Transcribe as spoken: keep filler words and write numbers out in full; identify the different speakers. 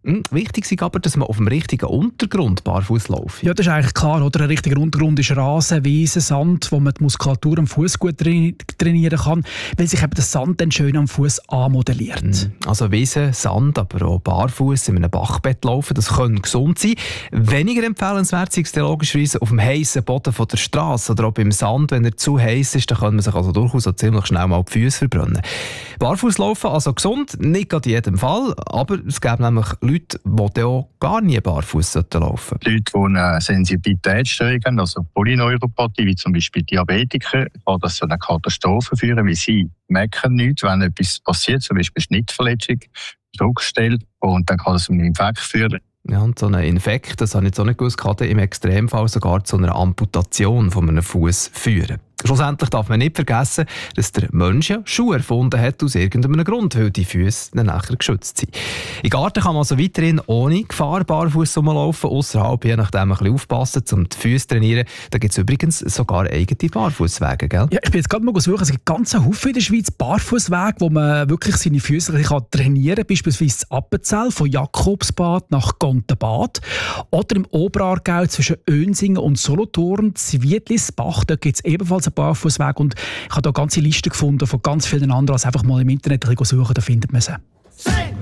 Speaker 1: Hm, wichtig ist aber, dass man auf dem richtigen Untergrund barfuß läuft.
Speaker 2: Ja, das ist eigentlich klar, oder? Ein richtiger Untergrund ist Rasen, Wiesen, Sand, wo man die Muskulatur am Fuß gut tra- trainieren kann, weil sich eben der Sand dann schön am Fuß anmodelliert.
Speaker 1: Hm, also Wiesen, Sand, aber auch barfuß in einem Bachbett laufen, das kann gesund sein. Weniger empfehlenswert ist es logischerweise auf dem heissen Boden von der Straße oder auch beim Sand, wenn er zu heiß ist, dann kann man sich also durchaus so ziemlich schnell mal die Füße verbrennen. Barfuß laufen, also gesund, nicht in jedem Fall, aber es gibt nämlich Leute, die auch gar nie barfuß laufen sollten.
Speaker 3: Leute, die eine Sensibilitätsstörung haben, also Polyneuropathie, wie zum Beispiel Diabetiker, kann das zu einer Katastrophe führen, weil sie merken nichts, wenn etwas passiert, zum Beispiel Schnittverletzung, Druckstelle, und dann kann das zu einem Infekt führen.
Speaker 1: Ja, und so ein Infekt, das habe ich jetzt auch nicht gewusst, kann im Extremfall sogar zu einer Amputation von einem Fuß führen. Schlussendlich darf man nicht vergessen, dass der Mensch ja Schuhe erfunden hat aus irgendeinem Grund, weil die Füße dann nachher geschützt sind. Im Garten kann man also weiterhin ohne Gefahr barfuß rumlaufen, ausserhalb je nachdem ein bisschen aufpassen, um die Füße zu trainieren. Da gibt es übrigens sogar eigene Barfußwege, gell?
Speaker 2: Ja, ich bin jetzt gerade mal suchen, es gibt ganz Haufen in der Schweiz Barfußwege, wo man wirklich seine Füße trainieren kann, beispielsweise das Appenzell von Jakobsbad nach Gontenbad oder im Oberaargau zwischen Önsingen und Solothurn, Zwiedlisbach, da gibt es ebenfalls Barfußweg, und ich habe da eine ganze Liste gefunden von ganz vielen anderen, als einfach mal im Internet suchen, da findet man sie.